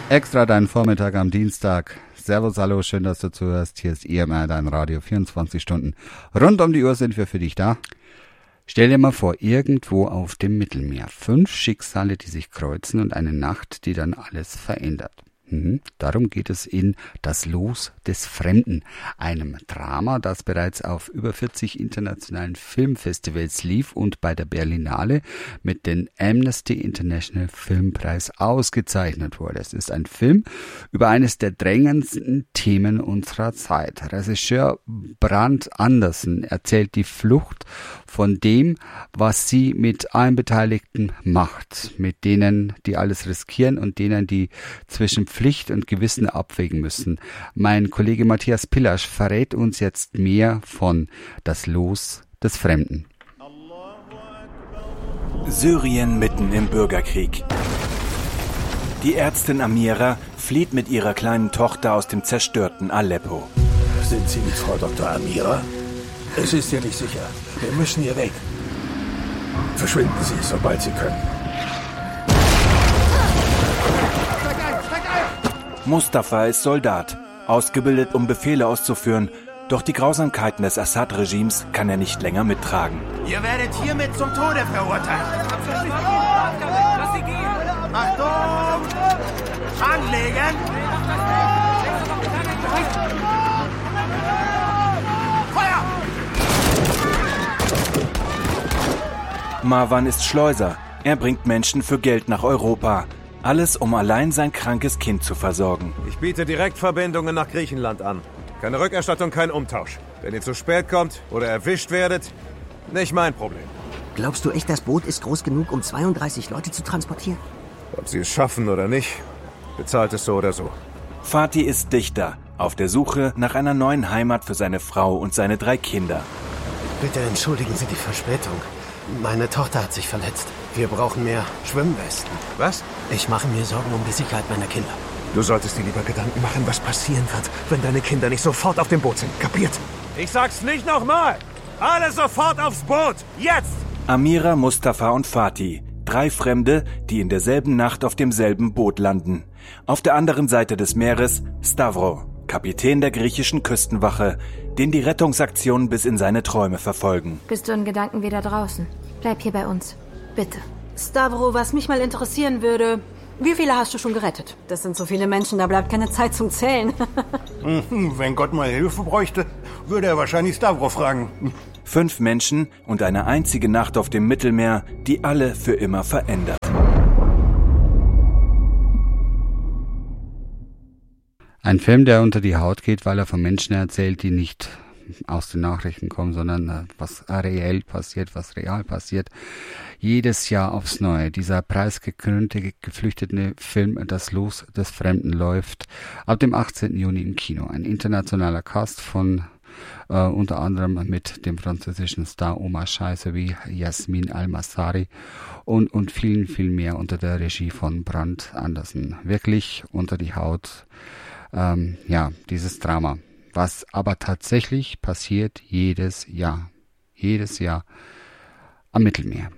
Extra deinen Vormittag am Dienstag. Servus, hallo, schön, dass du zuhörst. Hier ist EMR, dein Radio. 24 Stunden rund um die Uhr sind wir für dich da. Stell dir mal vor, irgendwo auf dem Mittelmeer 5 Schicksale, die sich kreuzen und eine Nacht, die dann alles verändert. Darum geht es in Das Los des Fremden, einem Drama, das bereits auf über 40 internationalen Filmfestivals lief und bei der Berlinale mit dem Amnesty International Filmpreis ausgezeichnet wurde. Es ist ein Film über eines der drängendsten Themen unserer Zeit. Regisseur Brand Andersen erzählt die Flucht von dem, was sie mit allen Beteiligten macht, mit denen, die alles riskieren und denen, die zwischen Pflicht und Gewissen abwägen müssen. Mein Kollege Matthias Pillasch verrät uns jetzt mehr von Das Los des Fremden. Syrien mitten im Bürgerkrieg. Die Ärztin Amira flieht mit ihrer kleinen Tochter aus dem zerstörten Aleppo. Sind Sie die Frau Dr. Amira? Es ist ja nicht sicher. Wir müssen hier weg. Verschwinden Sie, sobald Sie können. Mustafa ist Soldat, ausgebildet, um Befehle auszuführen. Doch die Grausamkeiten des Assad-Regimes kann er nicht länger mittragen. Ihr werdet hiermit zum Tode verurteilt. Lass sie gehen. Achtung! Anlegen! Feuer! Marwan ist Schleuser. Er bringt Menschen für Geld nach Europa. Alles, um allein sein krankes Kind zu versorgen. Ich biete Direktverbindungen nach Griechenland an. Keine Rückerstattung, kein Umtausch. Wenn ihr zu spät kommt oder erwischt werdet, nicht mein Problem. Glaubst du echt, das Boot ist groß genug, um 32 Leute zu transportieren? Ob sie es schaffen oder nicht, bezahlt es so oder so. Fatih ist Dichter, auf der Suche nach einer neuen Heimat für seine Frau und seine 3 Kinder. Bitte entschuldigen Sie die Verspätung. Meine Tochter hat sich verletzt. Wir brauchen mehr Schwimmwesten. Was? Ich mache mir Sorgen um die Sicherheit meiner Kinder. Du solltest dir lieber Gedanken machen, was passieren wird, wenn deine Kinder nicht sofort auf dem Boot sind. Kapiert? Ich sag's nicht nochmal! Alle sofort aufs Boot! Jetzt! Amira, Mustafa und Fatih. 3 Fremde, die in derselben Nacht auf demselben Boot landen. Auf der anderen Seite des Meeres Stavro, Kapitän der griechischen Küstenwache, den die Rettungsaktionen bis in seine Träume verfolgen. Bist du in Gedanken wieder draußen? Bleib hier bei uns. Bitte. Stavro, was mich mal interessieren würde, wie viele hast du schon gerettet? Das sind so viele Menschen, da bleibt keine Zeit zum Zählen. Wenn Gott mal Hilfe bräuchte, würde er wahrscheinlich Stavro fragen. 5 Menschen und eine einzige Nacht auf dem Mittelmeer, die alle für immer verändert. Ein Film, der unter die Haut geht, weil er von Menschen erzählt, die nicht aus den Nachrichten kommen, sondern was reell passiert, was real passiert. Jedes Jahr aufs Neue. Dieser preisgekrönte, geflüchtete Film Das Los des Fremden läuft ab dem 18. Juni im Kino. Ein internationaler Cast von unter anderem mit dem französischen Star Omar Sy sowie Yasmin Al-Massari und vielen, viel mehr unter der Regie von Brand Andersen. Wirklich unter die Haut, dieses Drama. Was aber tatsächlich passiert jedes Jahr am Mittelmeer.